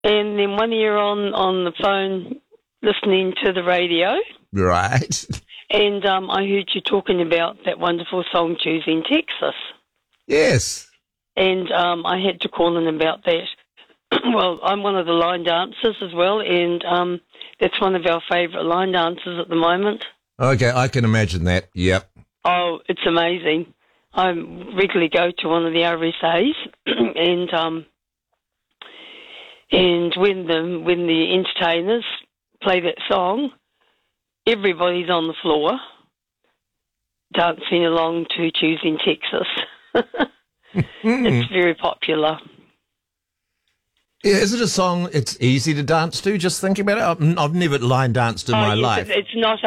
And then one year on the phone listening to the radio. Right. And I heard you talking about that wonderful song, Choosing Texas. Yes. And I had to call in about that. Well, I'm one of the line dancers as well, and that's one of our favourite line dancers at the moment. Okay, I can imagine that. Yep. Oh, it's amazing. I regularly go to one of the RSAs, and when the entertainers play that song, everybody's on the floor dancing along to Choosing Texas. It's very popular. Yeah, is it a song it's easy to dance to? Just thinking about it, I've never line danced in my life. It's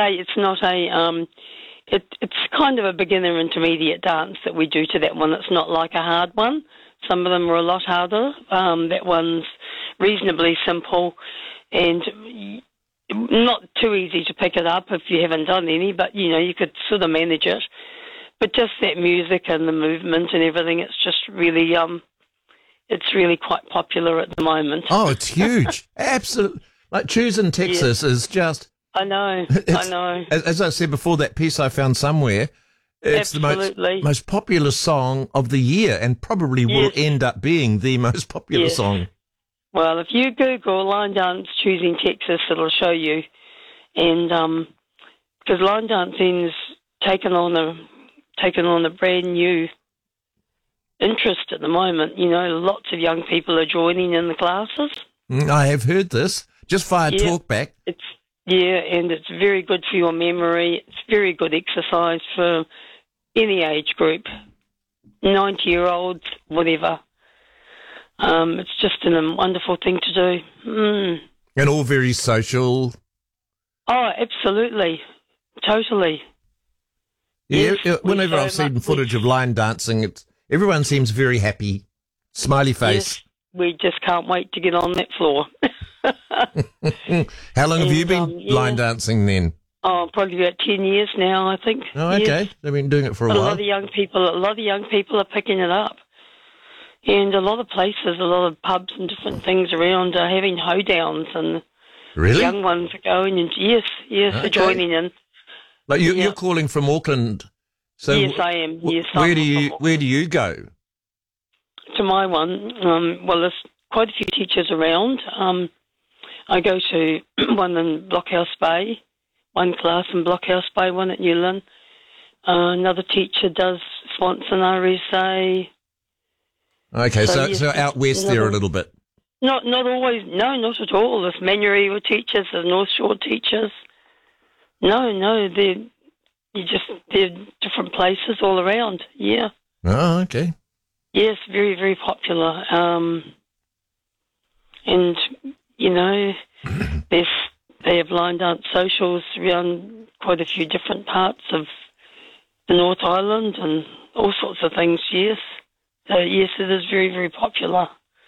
kind of a beginner intermediate dance that we do to that one. It's not like a hard one. Some of them are a lot harder. That one's reasonably simple and not too easy to pick it up if you haven't done any, but, you could sort of manage it. But just that music and the movement and everything, it's just really, it's really quite popular at the moment. Oh, it's huge. Absolutely. Like Choosing Texas is just... I know. As I said before, that piece I found somewhere, it's Absolutely. the most popular song of the year and probably will end up being the most popular song. Well, if you Google line dance Choosing Texas, it'll show you. And because line dancing's taken on a brand new interest at the moment. Lots of young people are joining in the classes. I have heard this. Just via talkback. And it's very good for your memory. It's very good exercise for any age group, 90-year-olds, whatever. It's just a wonderful thing to do. And all very social. Oh, absolutely. Totally. Yeah, whenever I've seen footage of line dancing, everyone seems very happy, smiley face. Yes, we just can't wait to get on that floor. How long have you been line dancing then? Oh, probably about 10 years now, I think. Oh, okay. Yes. They've been doing it for a while. A lot of young people are picking it up. And a lot of places, a lot of pubs and different things around are having hoedowns, and really? Young ones are going, and they're joining in. Like you're calling from Auckland. So yes, I am. Yes, where do you go? To my one. Well, there's quite a few teachers around. I go to one in Blockhouse Bay, one class in Blockhouse Bay, one at Newland. Another teacher does Swanson RSA. Okay, so out west there a little bit. Not always. No, not at all. There's Manurewa teachers, there's North Shore teachers. No, they're different places all around. Yeah. Oh, okay. Yes, very, very popular. And they have line dance socials around quite a few different parts of the North Island and all sorts of things. Yes. So, yes, it is very, very popular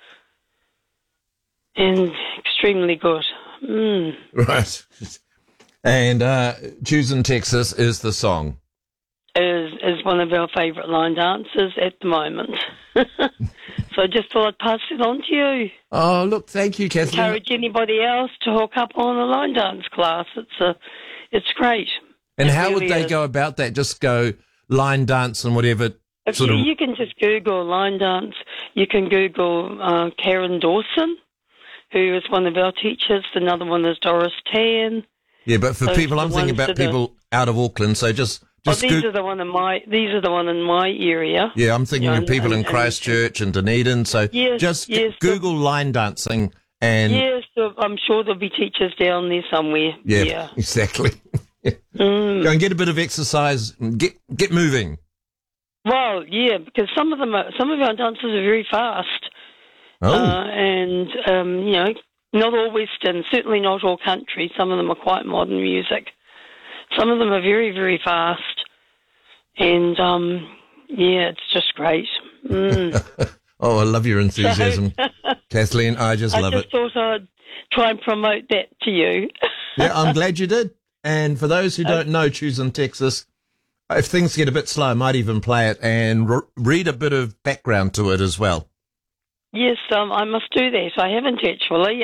and extremely good. Right. And Choosing Texas is the song. Is one of our favourite line dancers at the moment. So I just thought I'd pass it on to you. Oh, look, thank you, Kathleen. Encourage anybody else to hook up on a line dance class. It's great. And how would they go about that? Just go line dance and whatever. You can just Google line dance. You can Google Karen Dawson, who is one of our teachers. Another one is Doris Tan. Yeah, but for people, I'm thinking about people out of Auckland. So just these are the one in my area. Yeah, I'm thinking of people in Christchurch and Dunedin. So just Google line dancing and so I'm sure there'll be teachers down there somewhere. Yeah. Exactly. Go and get a bit of exercise. And get moving. Well, yeah, because some of our dancers are very fast. Oh. And not all Western, certainly not all country. Some of them are quite modern music. Some of them are very, very fast. And, it's just great. Oh, I love your enthusiasm, Kathleen. I just love it. I just thought I'd try and promote that to you. Yeah, I'm glad you did. And for those who don't know Choosing Texas, if things get a bit slow, I might even play it and read a bit of background to it as well. Yes, I must do that. I haven't actually.